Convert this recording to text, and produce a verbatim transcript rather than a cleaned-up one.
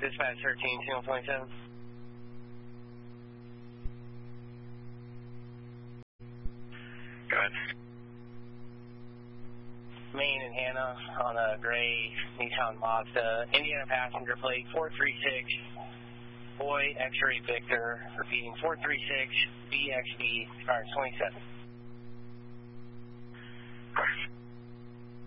Dispatch thirteen, channel twenty-seven. Go ahead. Maine and Hannah on a gray Nissan Mazda, Indiana passenger plate four three six, Boy X-ray Victor, repeating four three six, B X B, car twenty-seven.